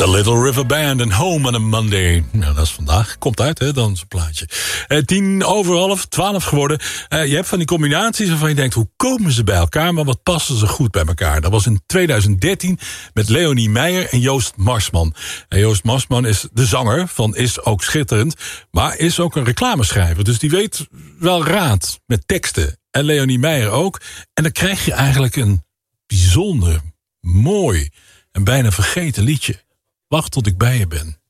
The Little River Band en Home on a Monday. Nou, dat is vandaag. Komt uit, hè, dan zo'n plaatje. 11:10, geworden. Je hebt van die combinaties waarvan je denkt, hoe komen ze bij elkaar? Maar wat passen ze goed bij elkaar? Dat was in 2013 met Leonie Meijer en Joost Marsman. En Joost Marsman is de zanger van Is Ook Schitterend, maar is ook een reclameschrijver. Dus die weet wel raad met teksten. En Leonie Meijer ook. En dan krijg je eigenlijk een bijzonder, mooi en bijna vergeten liedje. Wacht tot ik bij je ben.